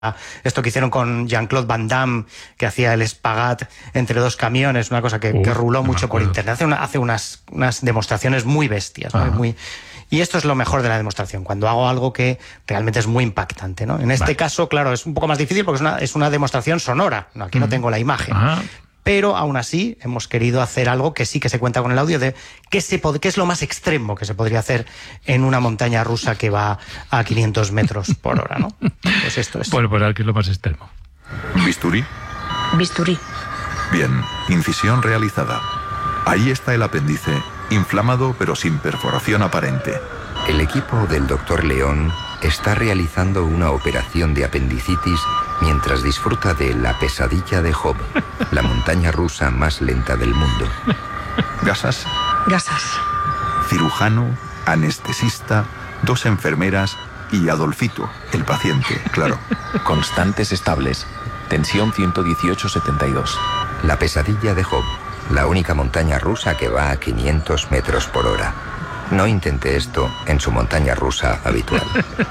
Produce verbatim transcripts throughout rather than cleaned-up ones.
esto que hicieron con Jean-Claude Van Damme, que hacía el espagat entre dos camiones, una cosa que, Uf, que ruló mucho por internet. Hace, una, hace unas, unas demostraciones muy bestias, ¿no? muy, y esto es lo mejor de la demostración, cuando hago algo que realmente es muy impactante, ¿no? En este vale. caso, claro, es un poco más difícil porque es una, es una demostración sonora, ¿no? Aquí mm. no tengo la imagen. Ajá. Pero aún así hemos querido hacer algo que sí que se cuenta con el audio de qué, se pod- qué es lo más extremo que se podría hacer en una montaña rusa que va a quinientos metros por hora, ¿no? Pues esto es. Bueno, pues ¿qué es lo más extremo? ¿Bisturí? Bisturí. Bien, incisión realizada. Ahí está el apéndice, inflamado pero sin perforación aparente. El equipo del doctor León está realizando una operación de apendicitis mientras disfruta de La pesadilla de Job, la montaña rusa más lenta del mundo. ¿Gasas? Gasas. Cirujano, anestesista, dos enfermeras y Adolfito, el paciente, claro. Constantes estables. Tensión ciento dieciocho setenta y dos. La pesadilla de Job, la única montaña rusa que va a quinientos metros por hora. No intente esto en su montaña rusa habitual.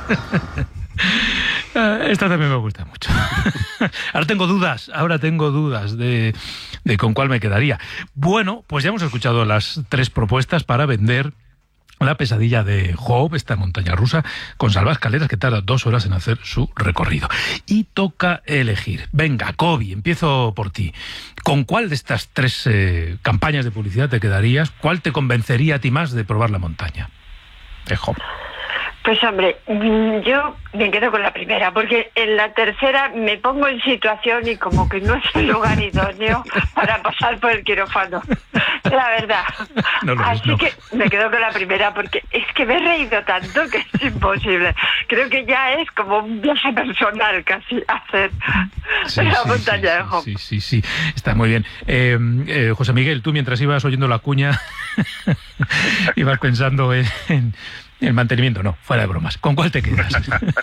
Esta también me gusta mucho. Ahora tengo dudas, ahora tengo dudas de, de con cuál me quedaría. Bueno, pues ya hemos escuchado las tres propuestas para vender La pesadilla de Job, esta montaña rusa con salvaescaleras que tarda dos horas en hacer su recorrido. Y toca elegir. Venga, Kobi, empiezo por ti. ¿Con cuál de estas tres eh, campañas de publicidad te quedarías? ¿Cuál te convencería a ti más de probar la montaña de Job? Pues hombre, yo me quedo con la primera, porque en la tercera me pongo en situación y como que no es el lugar idóneo para pasar por el quirófano, la verdad. No, no, Así no. que me quedo con la primera, porque es que me he reído tanto que es imposible. Creo que ya es como un viaje personal casi hacer sí, la sí, montaña sí, de Job. Sí, sí, sí, está muy bien. Eh, eh, José Miguel, tú mientras ibas oyendo la cuña, ibas pensando en... en el mantenimiento, no, fuera de bromas. ¿Con cuál te quedas?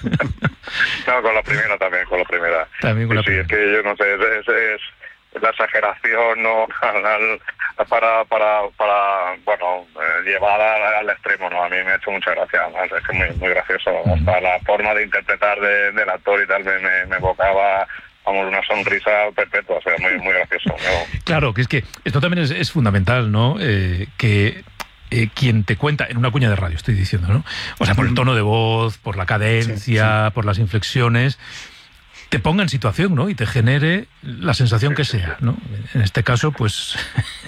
No, con la primera también, con la primera. También con la sí, primera. Sí, es que yo no sé, es, es, es la exageración, ¿no? Al, al, para, para, para, bueno, eh, llevada al, al extremo, ¿no? A mí me ha hecho mucha gracia, además, es que es muy, muy gracioso. Mm. Hasta la forma de interpretar de, del actor y tal me, me, me evocaba... Vamos, una sonrisa perpetua, o sea, muy, muy gracioso. ¿No? Claro, que es que esto también es, es fundamental, ¿no? Eh, que... Eh, quien te cuenta, en una cuña de radio estoy diciendo, ¿no? O sea, por el tono de voz, por la cadencia, sí, sí. por las inflexiones, te ponga en situación, ¿no? Y te genere la sensación que sea, ¿no? En este caso, pues...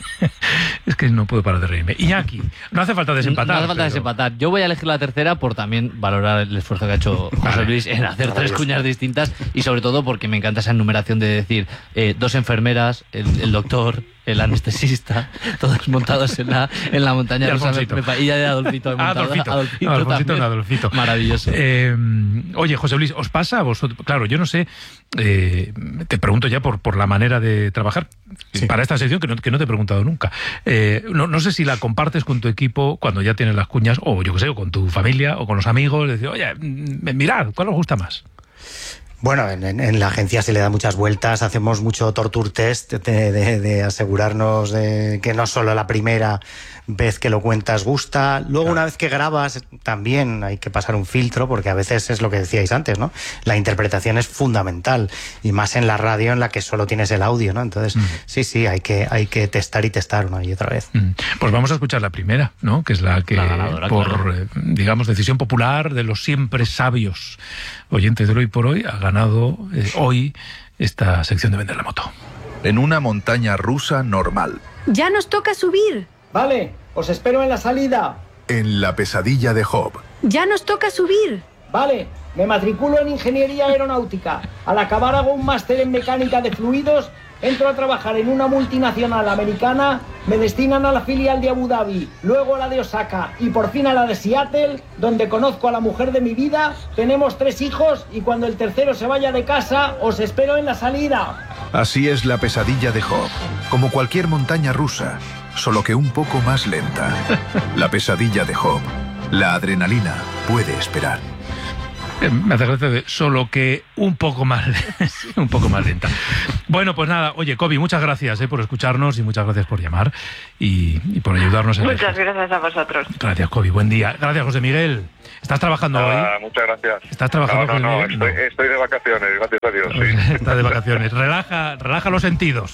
es que no puedo parar de reírme. Iñaki, no hace falta desempatar. No hace falta pero... desempatar. Yo voy a elegir la tercera por también valorar el esfuerzo que ha hecho José vale. Luis en hacer tres cuñas distintas y sobre todo porque me encanta esa enumeración de decir eh, dos enfermeras, el, el doctor... el anestesista, todos montados en la, en la montaña y rusa. Y ya de Adolfito. Ah, Adolfito. Adolfito, no, Adolfito, no, Adolfito. Maravilloso. Eh, oye, José Luis, ¿os pasa a vosotros? Claro, yo no sé, eh, te pregunto ya por, por la manera de trabajar sí. para esta sección, que no, que no te he preguntado nunca. Eh, no, no sé si la compartes con tu equipo cuando ya tienes las cuñas, o yo qué sé, o con tu familia, o con los amigos, decir, oye, mirad, ¿cuál os gusta más? Bueno, en, en, en la agencia se le da muchas vueltas, hacemos mucho torture test de, de, de asegurarnos de que no solo la primera vez que lo cuentas gusta. Luego, claro. una vez que grabas, también hay que pasar un filtro, porque a veces es lo que decíais antes, ¿no? La interpretación es fundamental, y más en la radio en la que solo tienes el audio, ¿no? Entonces, mm. sí, sí, hay que, hay que testar y testar una y otra vez. Mm. Pues vamos a escuchar la primera, ¿no? Que es la que, la ganadora, por, claro. eh, digamos, decisión popular de los siempre sabios oyentes del Hoy por Hoy, ha ganado eh, hoy esta sección de Vender la Moto. En una montaña rusa normal. Ya nos toca subir. Vale, os espero en la salida. En La pesadilla de Job. Ya nos toca subir. Vale, me matriculo en Ingeniería Aeronáutica. Al acabar hago un máster en Mecánica de Fluidos, entro a trabajar en una multinacional americana, me destinan a la filial de Abu Dhabi, luego a la de Osaka y por fin a la de Seattle, donde conozco a la mujer de mi vida, tenemos tres hijos y cuando el tercero se vaya de casa, os espero en la salida. Así es La pesadilla de Job, como cualquier montaña rusa, solo que un poco más lenta. La pesadilla de Job. La adrenalina puede esperar. Eh, me hace gracia de solo que un poco más un poco más lenta. Bueno, pues nada, oye, Kobi, muchas gracias eh, por escucharnos y muchas gracias por llamar y, y por ayudarnos en Muchas esto. gracias a vosotros. Gracias, Kobi, buen día. Gracias, José Miguel. ¿Estás trabajando Ah, hoy? muchas gracias. ¿Estás trabajando, No, no, no, José Miguel? estoy, estoy de vacaciones, gracias a Dios, sí. Estás de vacaciones. Relaja, relaja los sentidos.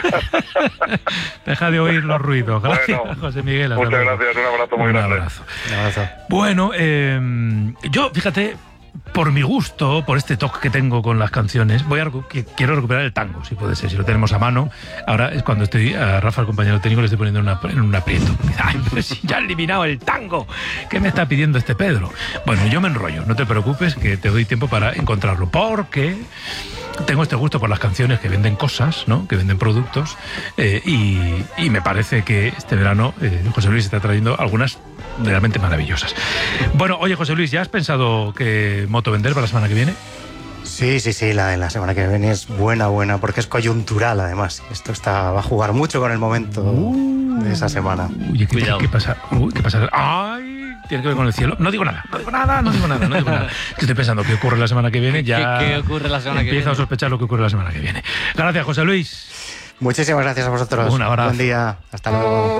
Deja de oír los ruidos. Gracias, Bueno, José Miguel. Hasta muchas luego. gracias, un abrazo muy Un grande. abrazo. Un abrazo. Bueno, eh, yo, fíjate, por mi gusto, por este toque que tengo con las canciones, voy a recu- que quiero recuperar el tango, si puede ser, si lo tenemos a mano. Ahora es cuando estoy a Rafa, el compañero técnico, le estoy poniendo en, una, en un aprieto. Dice, ay, pues si ya he eliminado el tango, ¿qué me está pidiendo este Pedro? Bueno, yo me enrollo, no te preocupes, que te doy tiempo para encontrarlo, porque tengo este gusto por las canciones que venden cosas, ¿no? Que venden productos, eh, y, y me parece que este verano eh, José Luis está trayendo algunas realmente maravillosas. Bueno, oye, José Luis, ¿ya has pensado qué moto vender para la semana que viene? Sí, sí, sí, la de la semana que viene es buena, buena, porque es coyuntural además. Esto está, va a jugar mucho con el momento uh, de esa semana. Uy, ¿qué, ¿qué, ¿qué pasa? Uy, ¿qué pasa? ¡Ay! Tiene que ver con el cielo. No digo nada, no digo nada, no digo nada, no digo nada. Es que estoy pensando qué ocurre la semana que viene. Ya ¿Qué, qué ocurre la semana que viene? Empiezo a sospechar lo que ocurre la semana que viene. Gracias, José Luis. Muchísimas gracias a vosotros. Un abrazo. Buen día. Hasta luego.